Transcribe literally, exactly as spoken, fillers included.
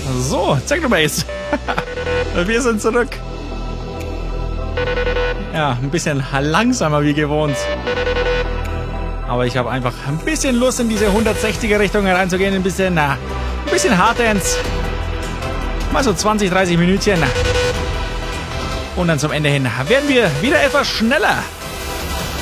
So, Technobase. Wir sind zurück. Ja, ein bisschen langsamer wie gewohnt. Aber ich habe einfach ein bisschen Lust, in diese hundertsechziger Richtung reinzugehen. Ein bisschen, na, ein bisschen Hardends. Mal so zwanzig, dreißig Minütchen. Und dann zum Ende hin werden wir wieder etwas schneller.